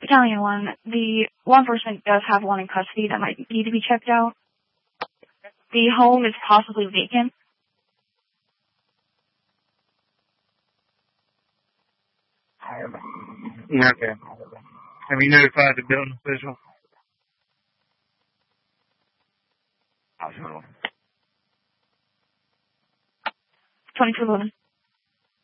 Battalion 1, the law enforcement does have one in custody that might need to be checked out. The home is possibly vacant. Okay. Have you notified the building official? 2211.